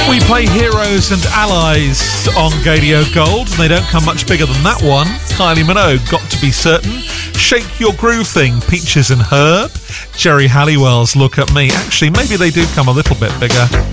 We play Heroes and Allies on Gadio Gold, and they don't come much bigger than that one. Kylie Minogue, Got to Be Certain. Shake Your Groove Thing, Peaches and Herb. Jerry Halliwell's Look at Me. Actually, maybe they do come a little bit bigger.